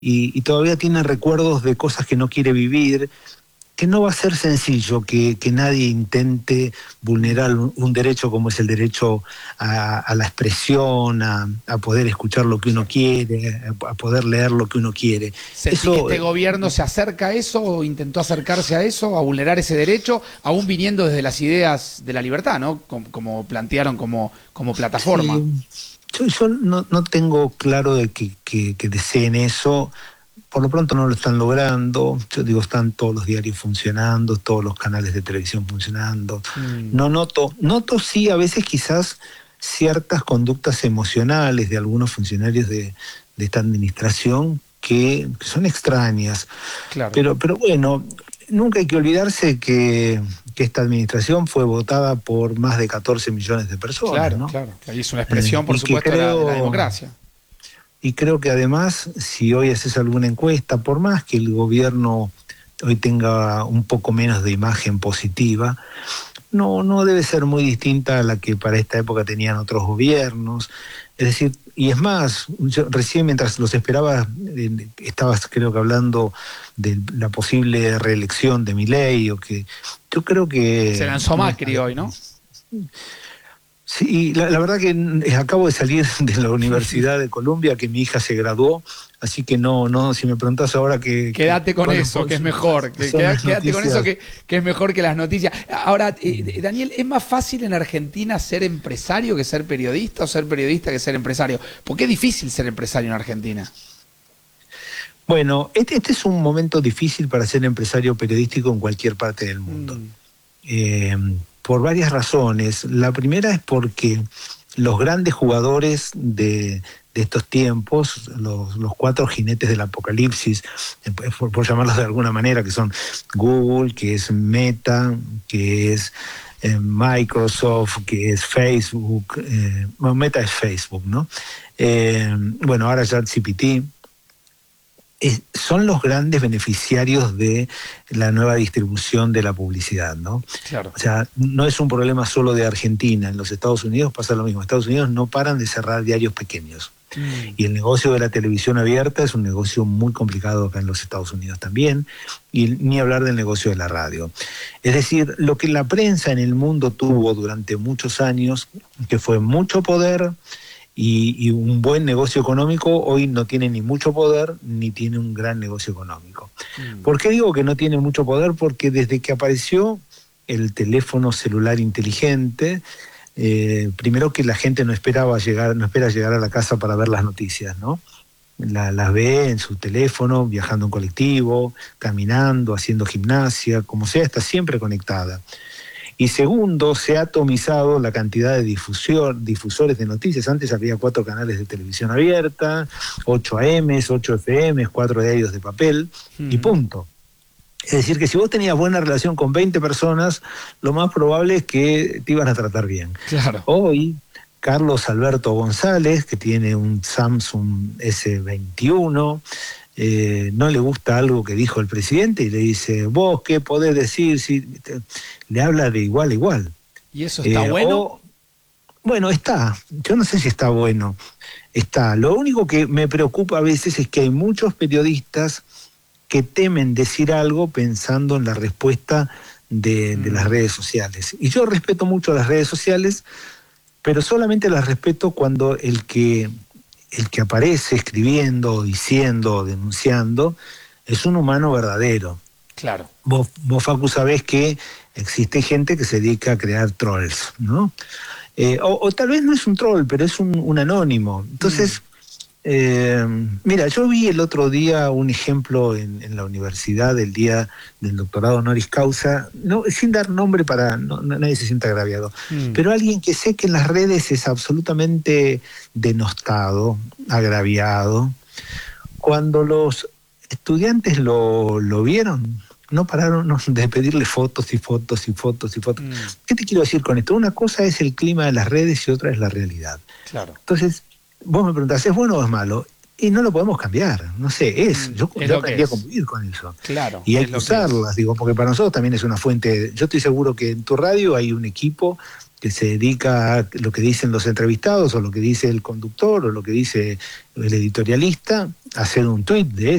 y todavía tiene recuerdos de cosas que no quiere vivir, que no va a ser sencillo que nadie intente vulnerar un derecho como es el derecho a la expresión, a poder escuchar lo que uno quiere, a poder leer lo que uno quiere. ¿Sentí que este gobierno se acerca a eso o intentó acercarse a eso, a vulnerar ese derecho, aún viniendo desde las ideas de la libertad, ¿no? Como plantearon como plataforma? Sí. Yo no tengo claro de que deseen eso. Por lo pronto no lo están logrando. Yo digo, están todos los diarios funcionando, todos los canales de televisión funcionando. No noto sí a veces quizás ciertas conductas emocionales de algunos funcionarios de esta administración que son extrañas. Claro. Pero bueno, nunca hay que olvidarse que esta administración fue votada por más de 14 millones de personas, claro, ¿no? Claro. Ahí es una expresión, por supuesto, de la democracia. Y creo que además, si hoy haces alguna encuesta, por más que el gobierno hoy tenga un poco menos de imagen positiva, no debe ser muy distinta a la que para esta época tenían otros gobiernos. Es decir, y es más, yo recién mientras los esperaba, estabas creo que hablando de la posible reelección de Milei, o que yo creo que... Se lanzó Macri hoy, ¿no? Sí, la verdad que acabo de salir de la Universidad de Columbia, que mi hija se graduó, así que no, si me preguntás ahora que... Quédate con eso, que es mejor. Quédate con eso, que es mejor que las noticias. Ahora, Daniel, ¿es más fácil en Argentina ser empresario que ser periodista, o ser periodista que ser empresario? Porque es difícil ser empresario en Argentina. Bueno, este es un momento difícil para ser empresario periodístico en cualquier parte del mundo. Por varias razones. La primera es porque los grandes jugadores de estos tiempos, los cuatro jinetes del apocalipsis, por llamarlos de alguna manera, que son Google, que es Meta, que es Microsoft, que es Facebook, bueno, Meta es Facebook, ¿no? Bueno, ahora ya ChatGPT. Son los grandes beneficiarios de la nueva distribución de la publicidad, ¿no? Claro. O sea, no es un problema solo de Argentina. En los Estados Unidos pasa lo mismo. Estados Unidos no paran de cerrar diarios pequeños. Y el negocio de la televisión abierta es un negocio muy complicado acá en los Estados Unidos también, y ni hablar del negocio de la radio. Es decir, lo que la prensa en el mundo tuvo durante muchos años, que fue mucho poder y un buen negocio económico, hoy no tiene ni mucho poder ni tiene un gran negocio económico. ¿Por qué digo que no tiene mucho poder? Porque desde que apareció el teléfono celular inteligente, primero que la gente no espera llegar a la casa para ver las noticias, ¿no? Las ve en su teléfono, viajando en colectivo, caminando, haciendo gimnasia, como sea, está siempre conectada. Y segundo, se ha atomizado la cantidad de difusores de noticias. Antes había 4 canales de televisión abierta, 8 AMs, 8 FMs, 4 diarios de papel, y punto. Es decir, que si vos tenías buena relación con 20 personas, lo más probable es que te iban a tratar bien. Claro. Hoy, Carlos Alberto González, que tiene un Samsung S21, no le gusta algo que dijo el presidente y le dice, ¿vos qué podés decir? Si le habla de igual a igual. ¿Y eso está bueno? Bueno, está. Yo no sé si está bueno. Está. Lo único que me preocupa a veces es que hay muchos periodistas que temen decir algo pensando en la respuesta de las redes sociales. Y yo respeto mucho las redes sociales, pero solamente las respeto cuando el que aparece escribiendo, diciendo, denunciando, es un humano verdadero. Claro. Vos, Facu, sabés que existe gente que se dedica a crear trolls, ¿no? O tal vez no es un troll, pero es un anónimo. Entonces, mira, yo vi el otro día un ejemplo en la universidad del día del doctorado honoris causa, no, sin dar nombre para nadie se sienta agraviado, pero alguien que sé que en las redes es absolutamente denostado, agraviado. Cuando los estudiantes lo vieron, no pararon de pedirle fotos y fotos y fotos y fotos. ¿Qué te quiero decir con esto? Una cosa es el clima de las redes y otra es la realidad. Claro. Entonces, vos me preguntás, ¿es bueno o es malo? Y no lo podemos cambiar, no sé, yo aprendí a convivir con eso. Claro. Y hay que usarlas, digo, porque para nosotros también es una fuente. Yo estoy seguro que en tu radio hay un equipo que se dedica a lo que dicen los entrevistados, o lo que dice el conductor, o lo que dice el editorialista, a hacer un tuit de eso.